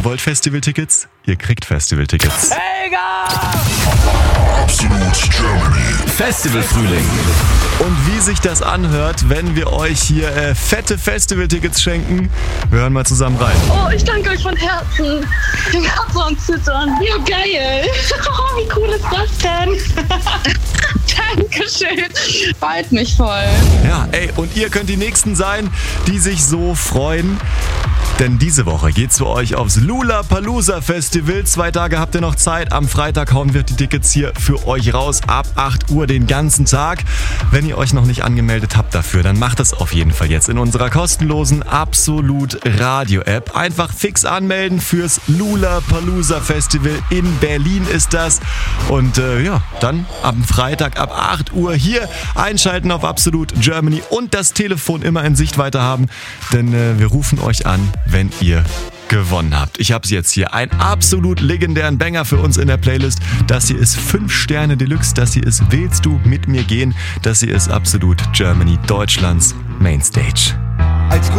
wollt Festivaltickets? Ihr kriegt Festivaltickets. Absolut Germany. Festivalfrühling. Und wie sich das anhört, wenn wir euch hier fette Festivaltickets schenken, wir hören mal zusammen rein. Oh, ich danke euch von Herzen. Ich bin gerade so am Zittern. Ja, geil. Oh, wie cool ist das denn? Dankeschön. Freut mich voll. Ja, und ihr könnt die Nächsten sein, die sich so freuen. Denn diese Woche geht's für euch aufs Lollapalooza Festival. 2 Tage habt ihr noch Zeit. Am Freitag hauen wir die Tickets hier für euch raus. Ab 8 Uhr den ganzen Tag. Wenn ihr euch noch nicht angemeldet habt dafür, dann macht das auf jeden Fall jetzt in unserer kostenlosen Absolut Radio App. Einfach fix anmelden fürs Lollapalooza Festival. In Berlin ist das. Und dann am Freitag ab 8 Uhr hier einschalten auf Absolut Germany und das Telefon immer in Sichtweite haben. Denn wir rufen euch an, wenn ihr gewonnen habt. Ich habe jetzt hier einen absolut legendären Banger für uns in der Playlist. Das hier ist 5 Sterne Deluxe. Das hier ist Willst du mit mir gehen? Das hier ist Absolut Germany, Deutschlands Mainstage.